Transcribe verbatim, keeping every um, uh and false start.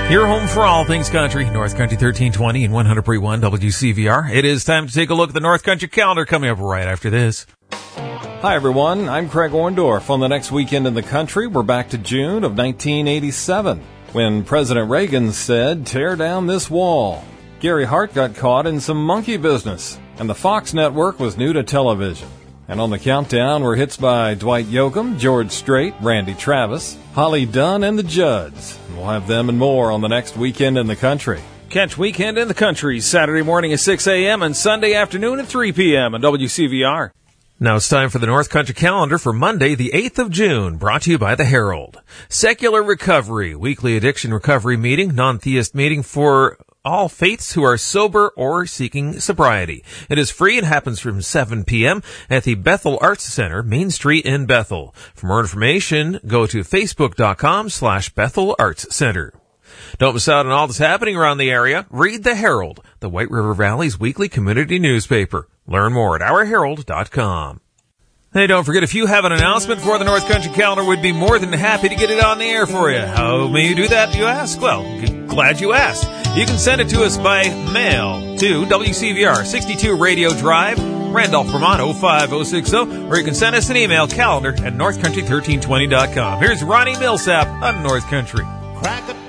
Your home for all things country, North Country thirteen twenty and one hundred point one W C V R. It is time to take a look at the North Country calendar coming up right after this. Hi, everyone. I'm Craig Orndorff. On the next weekend in the country, we're back to June of nineteen eighty-seven, when President Reagan said, "Tear down this wall." Gary Hart got caught in some monkey business, and the Fox network was new to television. And on the countdown were hits by Dwight Yoakam, George Strait, Randy Travis, Holly Dunn, and the Judds. And we'll have them and more on the next weekend in the country. Catch Weekend in the Country Saturday morning at six a.m. and Sunday afternoon at three p.m. on W C V R. Now it's time for the North Country calendar for Monday, the eighth of June, brought to you by the Herald. Secular Recovery, weekly addiction recovery meeting, non-theist meeting for all faiths who are sober or seeking sobriety. It is free and happens from seven p.m. at the Bethel Arts Center, Main Street in Bethel. For more information, go to facebook.com slash Bethel Arts Center. Don't miss out on all that's happening around the area. Read the Herald, the White River Valley's weekly community newspaper. Learn more at our herald dot com. Hey, don't forget, if you have an announcement for the North Country calendar, we'd be more than happy to get it on the air for you. How may you do that, you ask? Well, glad you asked. You can send it to us by mail to W C V R, sixty-two Radio Drive, Randolph, Vermont, oh five oh six oh, or you can send us an email, calendar at north country thirteen twenty dot com. Here's Ronnie Millsap on North Country. Crack a